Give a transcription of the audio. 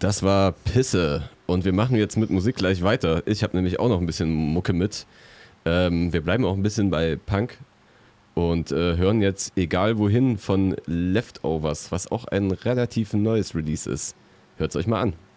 Das war Pisse. Und wir machen jetzt mit Musik gleich weiter. Ich habe nämlich auch noch ein bisschen Mucke mit. Wir bleiben auch ein bisschen bei Punk und hören jetzt Egal wohin von Leftovers, was auch ein relativ neues Release ist. Hört's euch mal an.